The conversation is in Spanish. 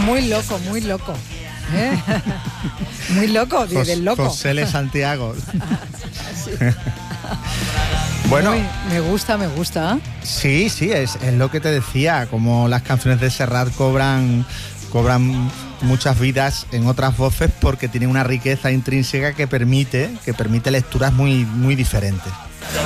Muy loco, muy loco. Muy loco, del loco. José L. Santiago. Sí. Bueno, me gusta. Sí, es lo que te decía, como las canciones de Serrat cobran muchas vidas en otras voces porque tienen una riqueza intrínseca que permite lecturas muy, muy diferentes.